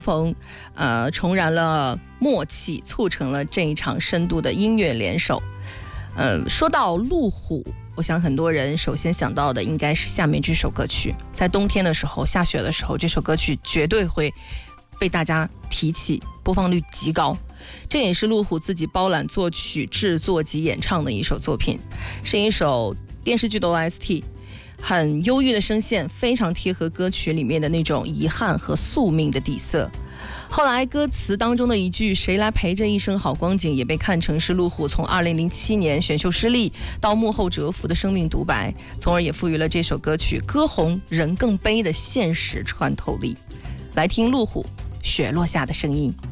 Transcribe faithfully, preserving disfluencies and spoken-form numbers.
逢，呃，重燃了默契，促成了这一场深度的音乐联手。呃，说到路虎，我想很多人首先想到的应该是下面这首歌曲。在冬天的时候，下雪的时候，这首歌曲绝对会被大家提起，播放率极高。这也是路虎自己包揽作曲、制作及演唱的一首作品，是一首电视剧的 O S T。很忧郁的声线，非常贴合歌曲里面的那种遗憾和宿命的底色。后来歌词当中的一句谁来陪这一生好光景，也被看成是路虎从二零零七年选秀失利到幕后蛰伏的生命独白，从而也赋予了这首歌曲歌红人更悲的现实穿透力。来听路虎雪落下的声音。